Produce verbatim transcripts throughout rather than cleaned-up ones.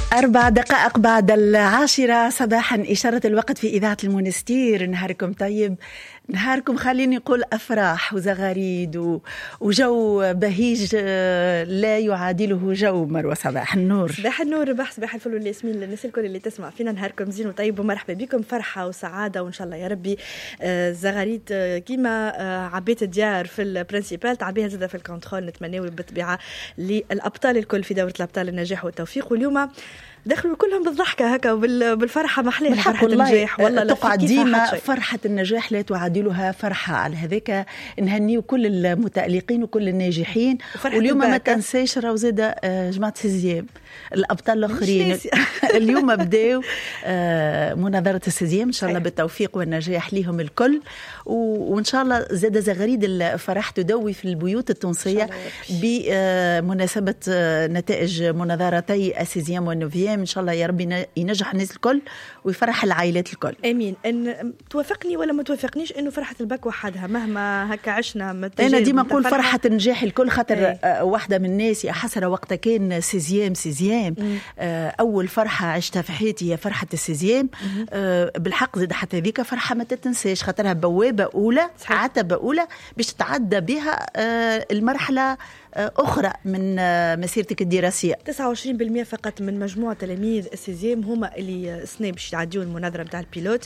أربع دقائق بعد العاشرة صباحا، إشارة الوقت في إذاعة المونستير. نهاركم طيب، نهاركم خليني نقول أفراح وزغاريد وجو بهيج لا يعادله جو مروة. صباح النور. صباح النور ربح، صباح الفل والياسمين للناس الكل اللي تسمع فينا. نهاركم زين وطيب ومرحبا بكم، فرحة وسعادة وإن شاء الله يا ربي. زغاريد كيما عبيت الديار في البرنسيبال تعبيها زادة في الكونترول. نتمنى بالطبيعة للأبطال الكل في دورة الأبطال النجاح والتوفيق، واليوم دخلوا كلهم بالضحكة هكا وبالفرحة محلية. فرحة النجاح والله تقعد ديما فرحة النجاح لا تعادلها فرحة. على هذاك نهنيو كل المتألقين وكل الناجحين. واليوم ما تنسيش راهو زاد جماعة سيزيام الأبطال الآخرين اليوم بداو مناظرة السيزيام إن شاء الله بالتوفيق والنجاح ليهم الكل. وإن شاء الله زاد زغاريد الفرح تدوي في البيوت التونسية بمناسبة نتائج مناظرتي السيزيام والنوفيام. إن شاء الله يا ربي ينجح الناس الكل ويفرح العائلات الكل. امين. ان توافقني ولا ما توافقنيش انه فرحه الباك وحدها مهما هكا عشنا. انا ديما نقول فرحه النجاح الكل، خاطر آه واحده من الناس يا حسره وقتها كان سيزيام سيزيام آه اول فرحه عشتها في حياتي هي فرحه السيزيام. آه بالحق زاد حتى ذيك فرحه ما تتنساش، خاطرها بوابه اولى عتبه اولى باش تتعدى بها آه المرحله أخرى من مسيرتك الدراسية. تسعة وعشرين بالمئة فقط من مجموعة تلاميذ السيزيام هما اللي سنة باش يعديوا المناظرة متاع البيلوت.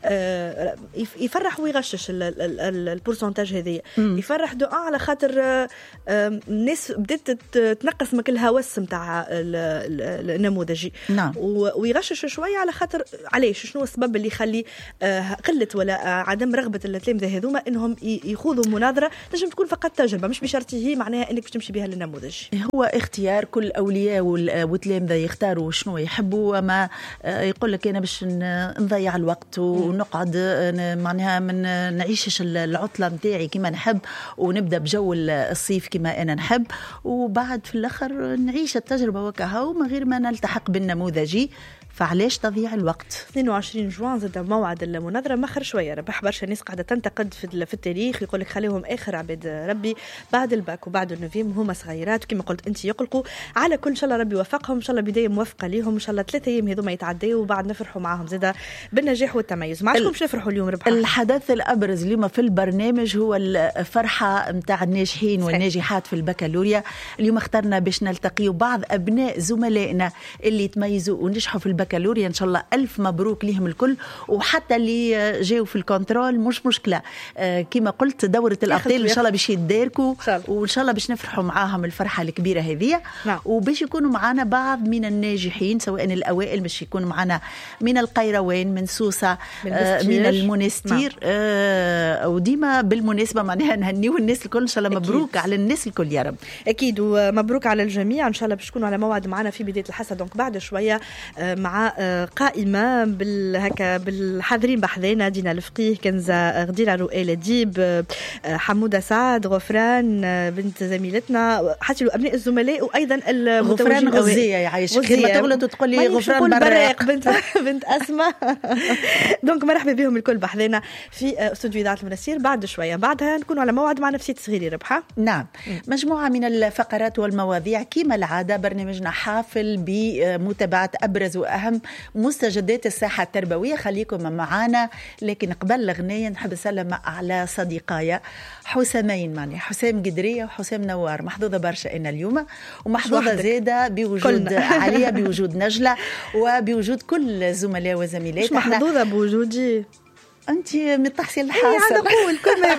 يفرح ويغشش البورسنتاج هذه. يفرح دو على خاطر الناس بدأت تنقص مك الهوس متاع النموذجي. نعم. ويغشش شوية على خاطر علاش شنو السبب اللي يخلي قلة ولا عدم رغبة التلاميذ هذوما انهم يخوضوا مناظرة تنجم تكون فقط تجربة، مش بشرط هي معناها انك تمشي بها للنموذج. هو اختيار كل أولياء والتلامذة يختاروا شنو يحبوا، وما يقول لك أنا باش نضيع الوقت ونقعد معناها من نعيشش العطلة متاعي كما نحب ونبدأ بجو الصيف كما أنا نحب، وبعد في الآخر نعيش التجربة وكها ومن غير ما نلتحق بالنموذجي. فعلاش تضيع الوقت؟ اثنين وعشرين جوان زاد موعد المناظره مخر شويه. ربح برشا ناس قاعده تنتقد في, في التاريخ، يقول لك خليهم اخر عباد ربي بعد الباك وبعد النوفيم هما صغيرات كما قلت انت يقلقوا على كل. ان شاء الله ربي يوفقهم، ان شاء الله بدايه موفقه ليهم، ان شاء الله ثلاثه ايام هذوما يتعدوا وبعد نفرحوا معاهم زاد بالنجاح والتميز. ما عادكمش نفرحوا اليوم ربح. الحدث الابرز اليوم في البرنامج هو الفرحه نتاع الناجحين صحيح. والناجحات في البكالوريا. اليوم اخترنا باش نلتقيوا بعض ابناء زملائنا اللي تميزوا ونجحوا في البكالوريا. ان شاء الله الف مبروك ليهم الكل، وحتى اللي جاوا في الكنترول مش مشكله. آه كما قلت دوره الابطال ان شاء الله باش يتداركوا وان شاء الله باش نفرحوا معاهم الفرحه الكبيره هذه. نعم. وباش يكونوا معنا بعض من الناجحين سواء الاوائل باش يكونوا معنا من القيروان من سوسه من, آه من المونستير. نعم. آه وديما بالمناسبه معناها نهنيو الناس الكل ان شاء الله. مبروك أكيد. على الناس الكل يا رب. اكيد ومبروك على الجميع. ان شاء الله باش تكونوا على موعد معنا في بدايه الحصه دونك بعد شويه آه مع آه قائمة بالهكا بالحاضرين بحذانا دينا الفقيه، كنزة غديرة رؤية ديب، حمودة سعد، غفران بنت زميلتنا، حتى أبناء الزملاء وأيضا غفران غزية يعيشك ما تغلط وتقول لي غفران براق بنت بنت أسماء. دونك مرحبا بهم الكل بحذانا في استوديو إذاعة المنستير. بعد شوية بعدها نكون على موعد مع نفسية صغيري ربحة. نعم. مجموعة من الفقرات والمواضيع كما العادة. برنامجنا حافل بمتابعة أبرز وأهم مستجدات الساحة التربوية. خليكم معنا. لكن قبل الأغنية نحب أسلم على صديقايا حسامين معني حسام قدرية وحسام نوار. محظوظة برشا إن اليوم، ومحظوظة زيادة بوجود عليا بوجود نجلة وبوجود كل الزملاء وزميلات. مش محظوظة بوجودي أنت من التحصيل الحاصل. أنا أقول كمان.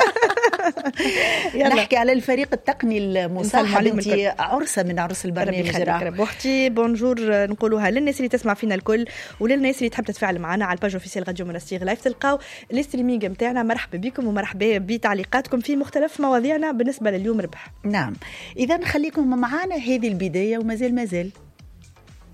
نحكي على الفريق التقني المصاحب. انت عرسه من عرس البرنامج. بوحتي بونجور نقولوها للناس اللي تسمع فينا الكل وللناس اللي تحب تتفاعل معنا على الباج اوفيسيال راديو منستير لايف. تلقاو الاستريمينغ نتاعنا. مرحبا بكم ومرحبا بتعليقاتكم في مختلف مواضيعنا بالنسبه لليوم ربح. نعم. اذا خليكم معنا. هذه البدايه ومازال مازال